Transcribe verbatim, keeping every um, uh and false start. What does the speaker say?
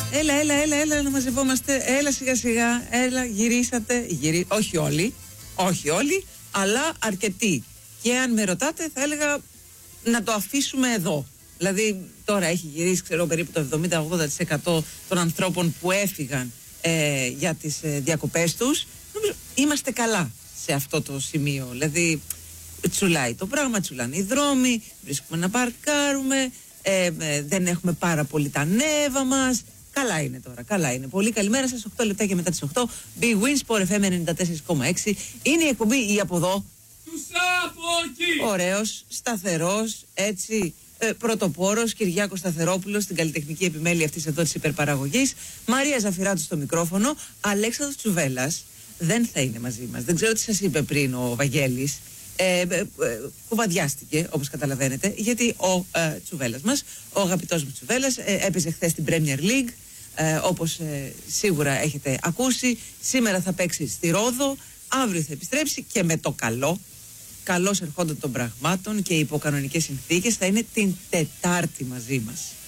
Έλα, έλα, έλα, έλα να μαζευόμαστε. Έλα σιγά σιγά, έλα, γυρίσατε. Γυρί... Όχι όλοι, όχι όλοι, αλλά αρκετοί. Και αν με ρωτάτε, θα έλεγα να το αφήσουμε εδώ. Δηλαδή, τώρα έχει γυρίσει, ξέρω, περίπου το εβδομήντα με ογδόντα τοις εκατό των ανθρώπων που έφυγαν ε, για τις ε, διακοπές τους. Νομίζω είμαστε καλά σε αυτό το σημείο. Δηλαδή, τσουλάει το πράγμα, τσουλάνε οι δρόμοι, βρίσκουμε να παρκάρουμε, ε, ε, δεν έχουμε πάρα πολύ τα νεύα μας. Καλά είναι τώρα, καλά είναι. Πολύ καλημέρα σας, οκτώ λεπτά και μετά τις οκτώ. Big Wins, Sport εφ εμ ενενήντα τέσσερα κόμμα έξι. Είναι η εκπομπή ή από εδώ. Τους από εκεί. Ωραίος, σταθερός, έτσι, ε, πρωτοπόρος, Κυριάκος Σταθερόπουλος στην καλλιτεχνική επιμέλεια αυτής εδώ της υπερπαραγωγής. Μαρία Ζαφυράτου στο μικρόφωνο. Αλέξανδρος Τσουβέλλας δεν θα είναι μαζί μας. Δεν ξέρω τι σας είπε πριν ο Βαγγέλης. Ε, ε, ε, κουβαδιάστηκε, όπως καταλαβαίνετε, γιατί ο ε, Τσουβέλλας μας, ο αγαπητός μου Τσουβέλλας, ε, έπαιζε χθες στην Premier League, ε, όπως ε, σίγουρα έχετε ακούσει. Σήμερα θα παίξει στη Ρόδο, αύριο θα επιστρέψει και με το καλό, καλώς ερχόντων των πραγμάτων και υπό κανονικές συνθήκες, θα είναι την Τετάρτη μαζί μας.